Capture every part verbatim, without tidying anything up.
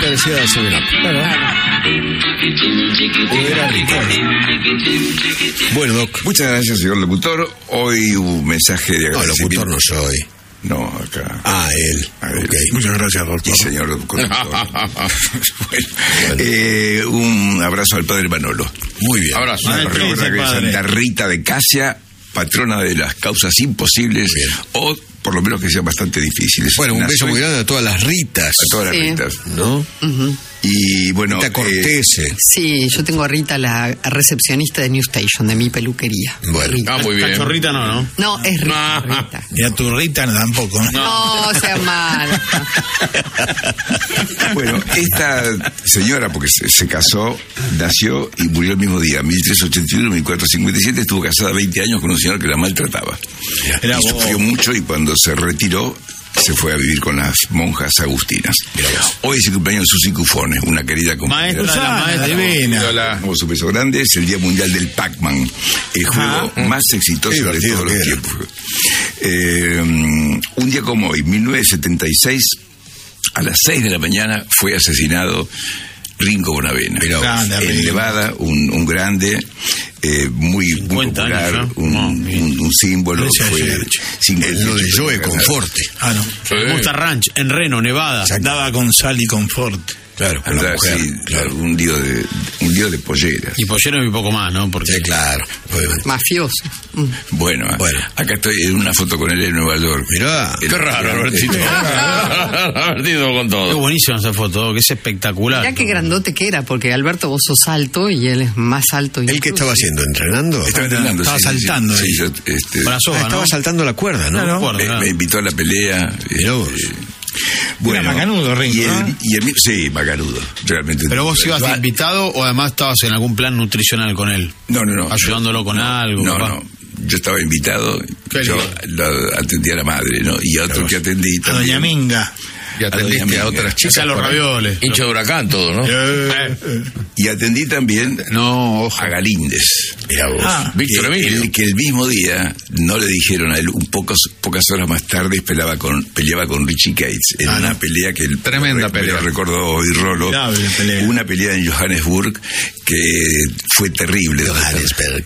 parecida a Seven Up. Claro. Era rico. Bueno, Doc. Muchas gracias, señor locutor. Hoy un mensaje de No, agradecimiento. locutor no soy. No, acá. Ah, él. A ver, Ok. Muchas gracias, doctor. Y señor locutor. Bueno, eh, un abrazo al padre Manolo. Muy bien. Abrazo. Nos Ay, recuerda sí, que es padre. Santa Rita de Casia, patrona de las causas imposibles, Bien. o por lo menos que sean bastante difíciles. Bueno, un Nació beso muy grande a todas las Ritas, a todas las Sí. Ritas. ¿no? Ujú. Y bueno, Rita eh, Cortese. Sí, yo tengo a Rita, la recepcionista de New Station, de mi peluquería. Bueno. Rita. Ah, muy bien. Cachorrita no, ¿no? No, es Rita, Ah. Rita. Y a tu Rita tampoco. No, sea mal. bueno, esta señora, porque se, se casó, nació y murió el mismo día, mil trescientos ochenta y uno, mil cuatrocientos cincuenta y siete, estuvo casada veinte años con un señor que la maltrataba. Era y vos. sufrió mucho, y cuando se retiró se fue a vivir con las monjas agustinas. Hoy es el cumpleaños de Susi Cufones, una querida compañera. Maestra, la Susana, maestra. divina. Hola. Como su beso grande, es el Día Mundial del Pac-Man, el juego más exitoso Qué de divertido todos los que era. tiempos. Eh, un día como hoy, mil novecientos setenta y seis, a las seis de la mañana fue asesinado Ringo Bonavena. Mirá vos. Grande, En Ringo. Nevada, un, un grande, eh, muy, muy cincuenta popular, años, ¿no? un, No, un, un símbolo. Ese Fue ayer. cincuenta y Lo de ocho Joe años. Conforte. Ah, no. Sí. Monster Ranch, en Reno, Nevada. Daba con sal y confort. Claro, con la ¿Verdad? mujer. Sí, Claro. un lío de, un lío de polleras. Y pollero y poco más, ¿no? Porque Sí, claro. Obviamente. Mafioso. Mm. Bueno, Bueno. acá estoy en una foto con él en Nueva York. Mirá. El- Qué raro, Albertito. Albertito con qué todo. buenísima esa foto, que es espectacular. Mirá qué grandote que era, porque Alberto, vos sos alto y él es más alto. ¿Él qué incluso. estaba haciendo? ¿Entrenando? Estaba entrenando, Estaba sí, sí, saltando sí, ahí. yo, este, Con la soga, Ah, estaba ¿no? saltando la cuerda, ¿no? Claro. Acuerdo, me, claro. me invitó a la pelea. Mirá vos. este, bueno, Era macanudo, Ringo, y el, ¿no? y el- sí, macanudo, realmente. Pero vos ibas de Va- invitado o además estabas en algún plan nutricional con él. No, no, no. Ayudándolo con algo. No, capaz. no. Yo estaba invitado, Qué yo lindo. lo atendí a la madre, ¿no? Y a otro que atendí A también. Doña Minga. Y atendiste Doña a Minga. otras chicas. Hacía los por ahí. ravioles. Hincha de Huracán todo, ¿no? Eh, Y atendí también No, ojo. a Galíndez. Mirá vos. Ah, Víctor que, Emilio. el, que el mismo día no le dijeron a él, un pocos, pocas horas más tarde peleaba con, peleaba con Richie Cates en Ah, una no. pelea que el Tremenda me pelea. lo recordó hoy Rolo, Formidable pelea. una pelea en Johannesburg que fue terrible. Johannesburg.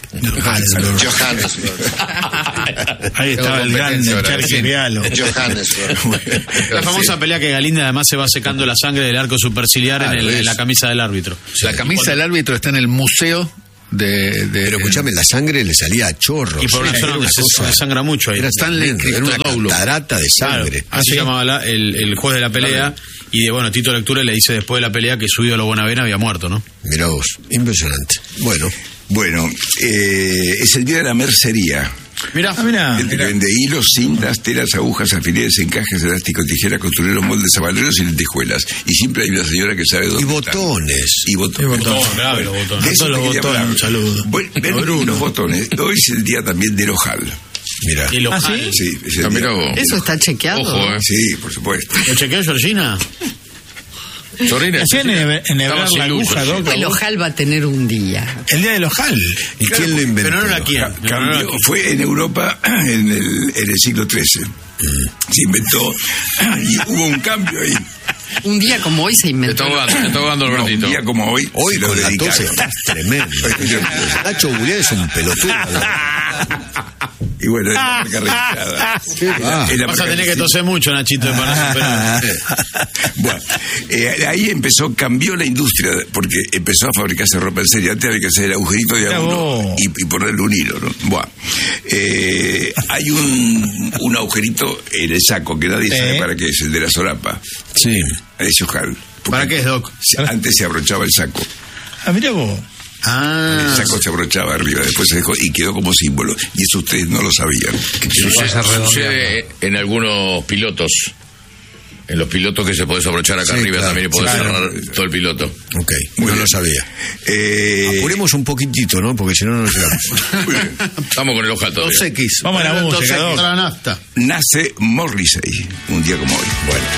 ahí estaba el grande competencia ahora, Charque sí. Vialo. La famosa pelea que Galinda además se va secando la sangre del arco superciliar en, el- Claro, en la es. camisa del árbitro. La camisa del árbitro está en el museo de... de Pero escúchame, la sangre le salía a chorros. Y por una Era zona donde una se, cosa- se sangra mucho ahí. Era Stanley tremendo, era una Christodoulou. catarata de Claro, sangre. así se llamaba la- el, el juez de la pelea. Y de bueno, Tito Lectura le dice después de la pelea que su ídolo Bonavena había muerto, ¿no? Mirá vos, impresionante. Bueno, Bueno, eh, es el día de la mercería. Mirá, Ah, mirá. El que vende hilos, cintas, telas, agujas, alfileres, encajes, elásticos, tijeras, costureros, moldes, sabaleros y lentejuelas. Y siempre hay una señora que sabe dónde y están. botones. Y botones. Y botones, claro, los botones. De eso A todos los te quería botones, hablar. un saludo. Bueno, ven los botones. Hoy es el día también del ojal. Mirá. Y lo, ¿Ah, sí? Sí, es el Ah, día- mirá vos. ¿Eso está chequeado? Ojo, eh. Sí, por supuesto. ¿Lo chequeó Georgina? Sorrina, Hacía en Sorrina. enhebrar Estaba sin la luz, aguja, Georgina. Doc. El ojal va a tener un día. El día del ojal. ¿Y quién lo inventó? Pero no la quién. Ca- Pero no la cambió- quién. fue en Europa en el, en el siglo trece. Se inventó y hubo un cambio ahí. Un día como hoy se Te inventó. está ahogando, te está ahogando, No, un Albertito. día como hoy, Hoy se lo con la tos dedicaron. estás tremendo. Nacho Buriel es un pelotudo. Y bueno, es la marca registrada. va? Es la Vas a marca tener que registrada. toser mucho, Nachito, para superar. Bueno, eh, ahí empezó, cambió la industria, porque empezó a fabricarse ropa en serie. Antes había que hacer el agujerito de Mirá a uno vos. y, y ponerle un hilo, ¿no? Bueno, eh, hay un, un agujerito en el saco que nadie Sí. sabe para qué es, el de la solapa. Sí. Ese ojal. Porque ¿Para qué es, Doc? se- Antes se abrochaba el saco. Ah, mirá vos. Ah, El saco se abrochaba arriba, después se dejó y quedó como símbolo. Y eso ustedes no lo sabían. Sucede, sucede en algunos pilotos. En los pilotos que se puede abrochar acá Sí, arriba claro, también y poder claro. cerrar todo el piloto. Ok, Muy no bien. lo sabía. Eh, Apuremos un poquitito, ¿no? Porque si no, no llegamos. muy bien. Estamos con el ojal todavía. X. Vamos a la música, Doc. la nafta. Nace Morrissey, un día como hoy. Bueno.